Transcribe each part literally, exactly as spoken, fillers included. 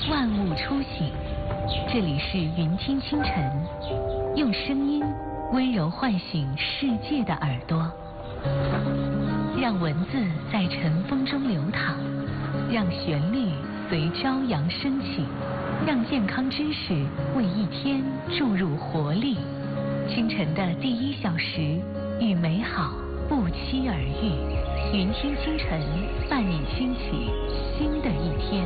万物初醒。这里是云听清晨，用声音温柔唤醒世界的耳朵，让文字在晨风中流淌，让旋律随朝阳升起，让健康知识为一天注入活力。清晨的第一小时，与美好不期而遇。云听清晨，伴你兴起新的一天。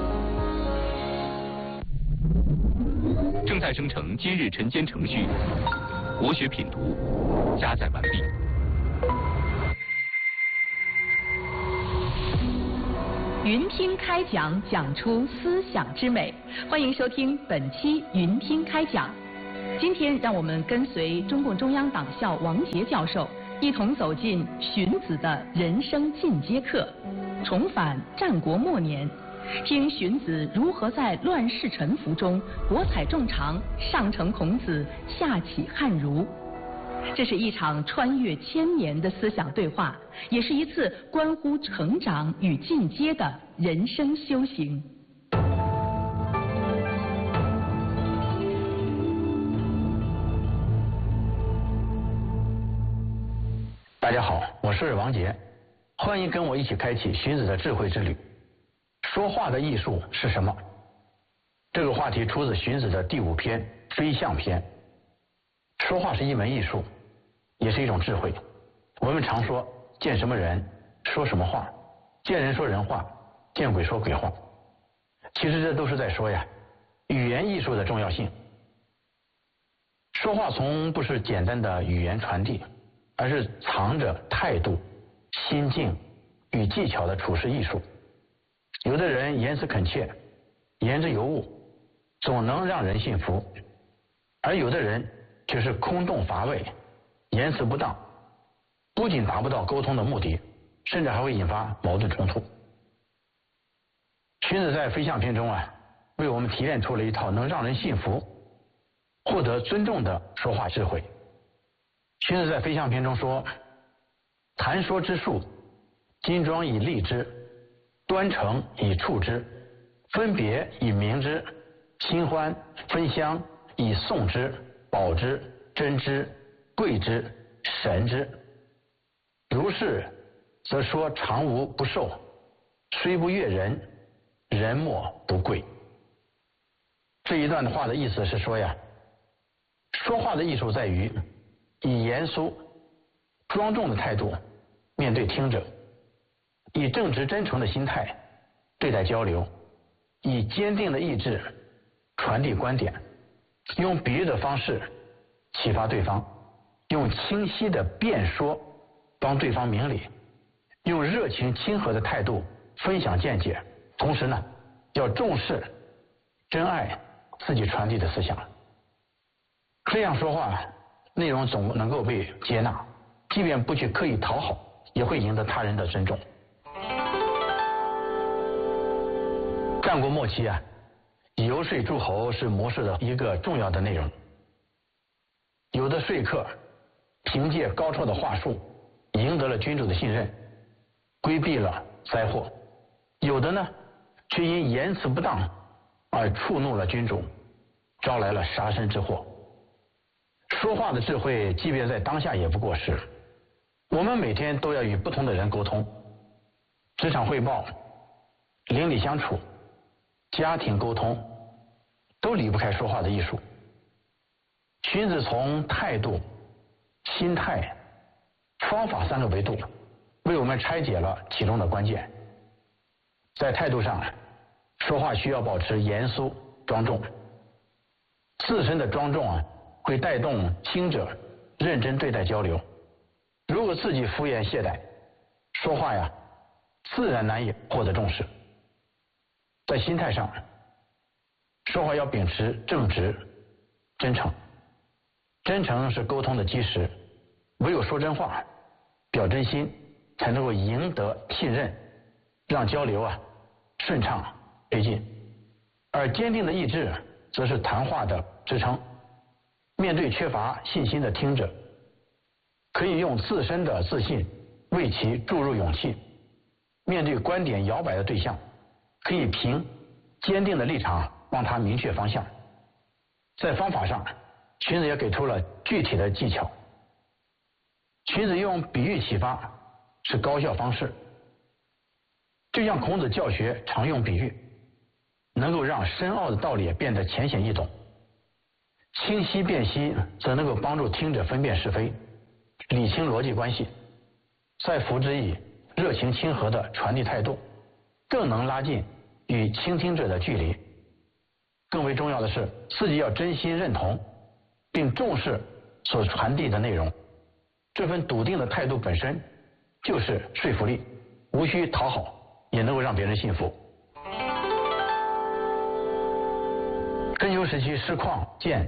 正在生成今日晨间程序，国学品读加载完毕。 云听开讲，讲出思想之美。欢迎收听本期云听开讲。今天让我们跟随中共中央党校王杰教授，一同走进荀子的人生进阶课，重返战国末年，听荀子如何在乱世沉浮中博采众长，上承孔子，下启汉儒。这是一场穿越千年的思想对话，也是一次关乎成长与进阶的人生修行。 大家好，我是王杰，欢迎跟我一起开启荀子的智慧之旅。说话的艺术是什么？这个话题出自荀子的第五篇《非象篇》。说话是一门艺术，也是一种智慧。我们常说见什么人说什么话，见人说人话，见鬼说鬼话。其实这都是在说呀，语言艺术的重要性。说话从不是简单的语言传递，而是藏着态度、心境与技巧的处事艺术。有的人言辞恳切，言之有物，总能让人信服；而有的人却是空洞乏味，言辞不当，不仅达不到沟通的目的，甚至还会引发矛盾冲突。荀子在《非象篇》中啊，为我们提炼出了一套能让人信服、获得尊重的说话智慧。荀子在《非象篇》中说：“谈说之术，金装以立之，端诚以处之，分别以明之，新欢分香以送之，保之，珍之，贵之，神之。如是，则说常无不受，虽不悦人，人莫不贵。”这一段的话的意思是说呀，说话的艺术在于以严肃、庄重的态度面对听者，以正直真诚的心态对待交流，以坚定的意志传递观点，用比喻的方式启发对方，用清晰的辩说帮对方明理，用热情亲和的态度分享见解，同时呢，要重视珍爱自己传递的思想。这样说话内容总能够被接纳，即便不去刻意讨好，也会赢得他人的尊重。战国末期啊，游说诸侯是谋士的一个重要的内容。有的说客凭借高超的话术赢得了君主的信任，规避了灾祸；有的呢，却因言辞不当而触怒了君主，招来了杀身之祸。说话的智慧，即便在当下也不过时。我们每天都要与不同的人沟通，职场汇报、邻里相处、家庭沟通，都离不开说话的艺术。荀子从态度、心态、方法三个维度，为我们拆解了其中的关键。在态度上，说话需要保持严肃庄重，自身的庄重啊，会带动听者认真对待交流。如果自己敷衍懈怠，说话呀，自然难以获得重视。在心态上，说话要秉持正直、真诚。真诚是沟通的基石，唯有说真话、表真心，才能够赢得信任，让交流啊顺畅推进。而坚定的意志，则是谈话的支撑。面对缺乏信心的听者，可以用自身的自信为其注入勇气；面对观点摇摆的对象，可以凭坚定的立场帮他明确方向。在方法上，荀子也给出了具体的技巧。荀子用比喻启发是高效方式，就像孔子教学常用比喻，能够让深奥的道理变得浅显易懂。清晰辨析则能够帮助听者分辨是非，理清逻辑关系，再辅之以热情亲和的传递态度，更能拉近与倾听者的距离。更为重要的是，自己要真心认同并重视所传递的内容，这份笃定的态度本身就是说服力，无需讨好也能够让别人信服。春秋时期师旷见